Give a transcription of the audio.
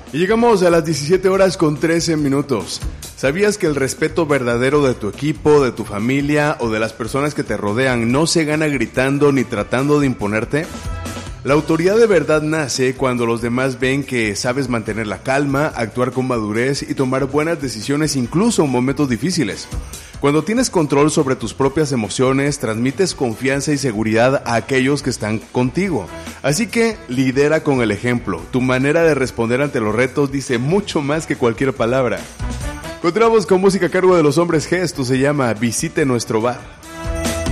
Y llegamos a las 17 horas con 13 minutos. ¿Sabías que el respeto verdadero de tu equipo, de tu familia o de las personas que te rodean no se gana gritando ni tratando de imponerte? La autoridad de verdad nace cuando los demás ven que sabes mantener la calma, actuar con madurez y tomar buenas decisiones incluso en momentos difíciles. Cuando tienes control sobre tus propias emociones, transmites confianza y seguridad a aquellos que están contigo. Así que lidera con el ejemplo. Tu manera de responder ante los retos dice mucho más que cualquier palabra. Continuamos con música a cargo de los Hombres G. Esto se llama Visite Nuestro Bar.